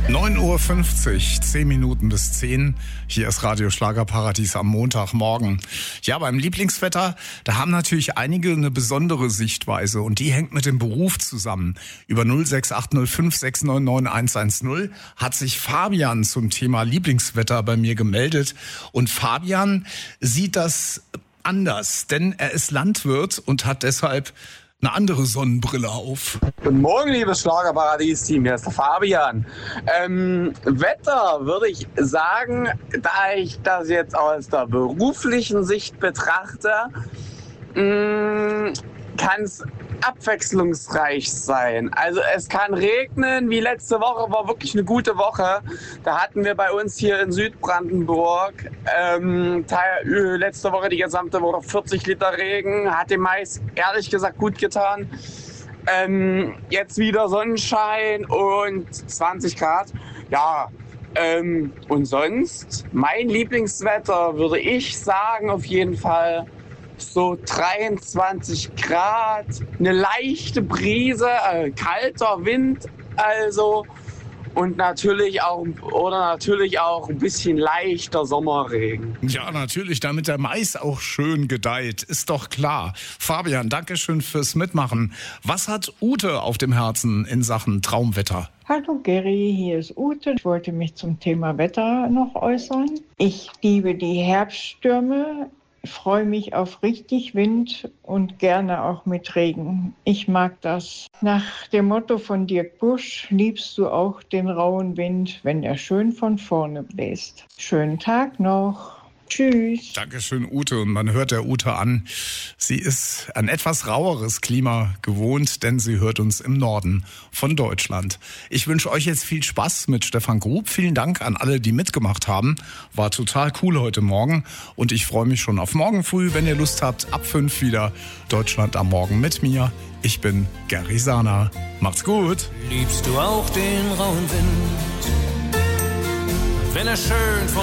9:50 Uhr, 10 Minuten bis 10. Hier ist Radio Schlagerparadies am Montagmorgen. Ja, beim Lieblingswetter, da haben natürlich einige eine besondere Sichtweise und die hängt mit dem Beruf zusammen. Über 06805 699 110 hat sich Fabian zum Thema Lieblingswetter bei mir gemeldet. Und Fabian sieht das anders, denn er ist Landwirt und hat deshalb eine andere Sonnenbrille auf. Guten Morgen, liebes Schlagerparadies-Team, hier ist der Fabian. Wetter würde ich sagen, da ich das jetzt aus der beruflichen Sicht betrachte, kann es abwechslungsreich sein. Also es kann regnen, wie letzte Woche war wirklich eine gute Woche. Da hatten wir bei uns hier in Südbrandenburg letzte Woche die gesamte Woche 40 Liter Regen. Hat dem Mais ehrlich gesagt gut getan. Jetzt wieder Sonnenschein und 20 Grad. Ja, und sonst mein Lieblingswetter würde ich sagen auf jeden Fall so 23 Grad, eine leichte Brise, kalter Wind also und natürlich auch ein bisschen leichter Sommerregen. Ja, natürlich, damit der Mais auch schön gedeiht, ist doch klar. Fabian, danke schön fürs Mitmachen. Was hat Ute auf dem Herzen in Sachen Traumwetter? Hallo Gary, hier ist Ute. Ich wollte mich zum Thema Wetter noch äußern. Ich liebe die Herbststürme. Ich freue mich auf richtig Wind und gerne auch mit Regen. Ich mag das. Nach dem Motto von Dirk Busch, liebst du auch den rauen Wind, wenn er schön von vorne bläst. Schönen Tag noch. Tschüss. Dankeschön, Ute. Und man hört der Ute an, sie ist ein etwas raueres Klima gewohnt, denn sie hört uns im Norden von Deutschland. Ich wünsche euch jetzt viel Spaß mit Stefan Grub. Vielen Dank an alle, die mitgemacht haben. War total cool heute Morgen. Und ich freue mich schon auf morgen früh, wenn ihr Lust habt. Ab 5 wieder Deutschland am Morgen mit mir. Ich bin Gary Sana. Macht's gut. Liebst du auch den rauen Wind, wenn er schön von